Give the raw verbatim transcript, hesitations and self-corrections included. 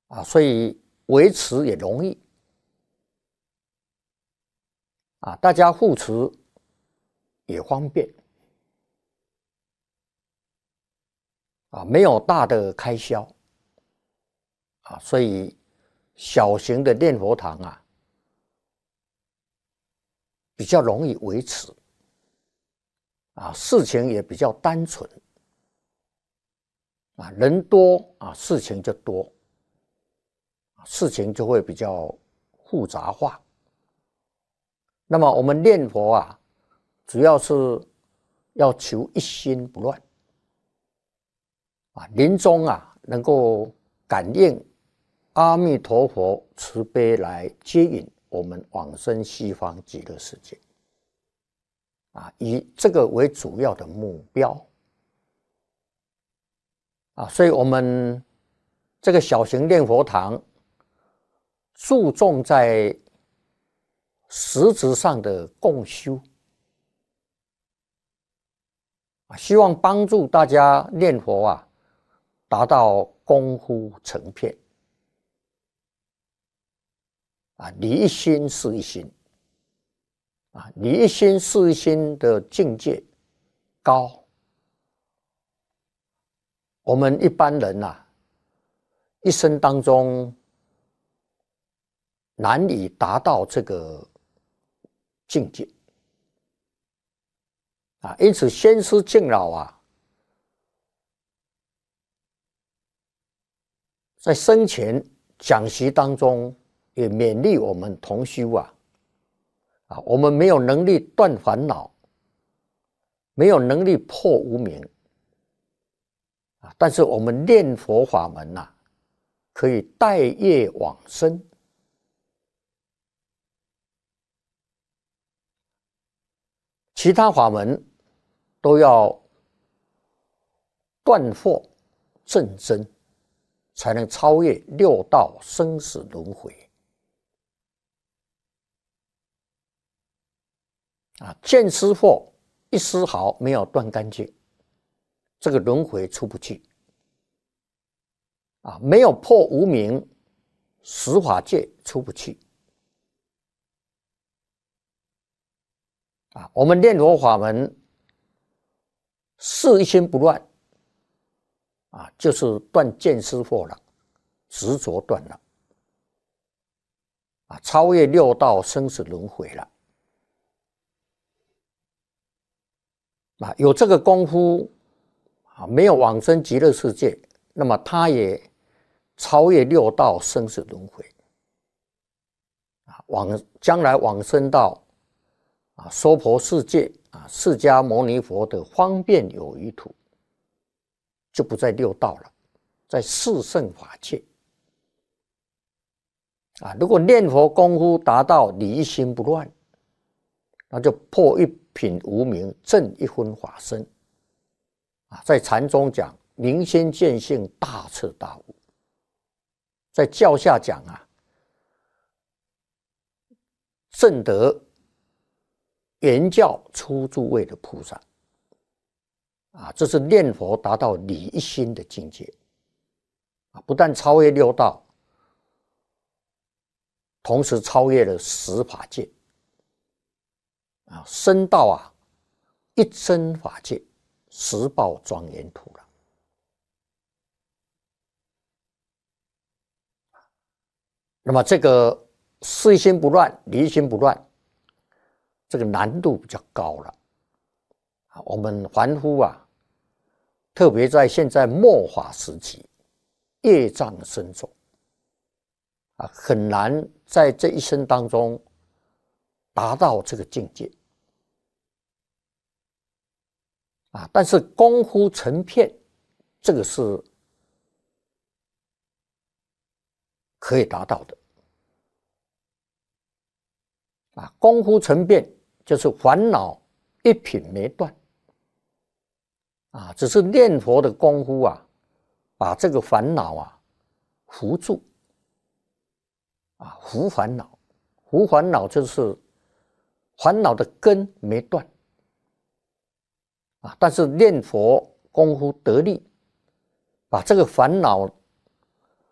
啊，所以维持也容易啊，大家护持也方便啊，没有大的开销啊，所以小型的念佛堂啊，比较容易维持啊，事情也比较单纯啊，人多啊，事情就多，事情就会比较复杂化。那么我们念佛啊，主要是要求一心不乱啊，临终啊能够感应阿弥陀佛慈悲来接引我们往生西方极乐世界啊，以这个为主要的目标啊，所以我们这个小型念佛堂注重在实质上的共修啊，希望帮助大家念佛啊，达到功夫成片啊，理一心是一心啊，理一心是一心的境界高，我们一般人啊，一生当中难以达到这个境界啊，因此先师敬老啊，在生前讲习当中也勉励我们同修啊，啊，我们没有能力断烦恼，没有能力破无明啊，但是我们念佛法门呐、啊，可以带业往生。其他法门都要断惑正真，才能超越六道生死轮回啊！见思惑一丝毫没有断干净，这个轮回出不去啊！没有破无明，十法界出不去啊！我们念佛法门是一心不乱啊，就是断见思惑了，执着断了啊，超越六道生死轮回了啊！有这个功夫啊，没有往生极乐世界，那么他也超越六道生死轮回啊，往将来往生到啊娑婆世界啊，释迦牟尼佛的方便有余土，就不在六道了，在四圣法界啊。如果念佛功夫达到理一心不乱，那就破一品无明，证一分法身啊。在禅中讲明心见性，大彻大悟；在教下讲啊，证得原教出诸位的菩萨啊，这是念佛达到理一心的境界啊，不但超越六道，同时超越了十法界啊，升到啊一真法界，十报庄严土了。那么这个事一心不乱，理一心不乱，这个难度比较高了啊。我们凡夫啊，特别在现在末法时期，业障深重啊，很难在这一生当中达到这个境界啊。但是功夫成片，这个是可以达到的啊。功夫成片就是烦恼一品没断啊，只是念佛的功夫啊，把这个烦恼啊扶住啊，扶烦恼，扶烦恼就是烦恼的根没断啊，但是念佛功夫得力，把这个烦恼